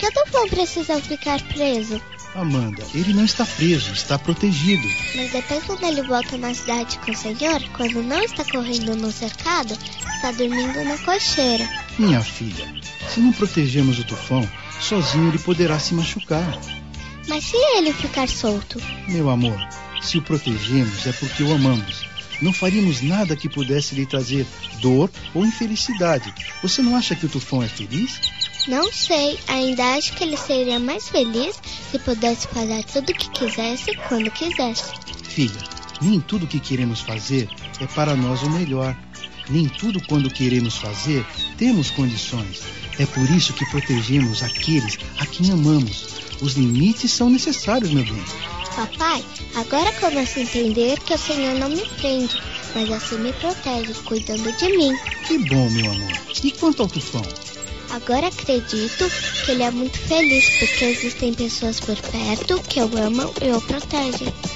que o Tufão precisa ficar preso? Amanda, ele não está preso, está protegido. Mas depois, quando ele volta na cidade com o Senhor, quando não está correndo no cercado, está dormindo na cocheira. Minha filha, se não protegemos o Tufão, sozinho ele poderá se machucar. Mas se ele ficar solto? Meu amor, se o protegemos é porque o amamos. Não faríamos nada que pudesse lhe trazer dor ou infelicidade. Você não acha que o Tufão é feliz? Não sei, ainda acho que ele seria mais feliz se pudesse fazer tudo o que quisesse, quando quisesse. Filha, nem tudo que queremos fazer é para nós o melhor. Nem tudo quando queremos fazer temos condições. É por isso que protegemos aqueles a quem amamos. Os limites são necessários, meu bem. Papai, agora começo a entender que o Senhor não me prende, mas assim me protege, cuidando de mim. Que bom, meu amor. E quanto ao Tufão? Agora acredito que ele é muito feliz, porque existem pessoas por perto que o amam e o protegem.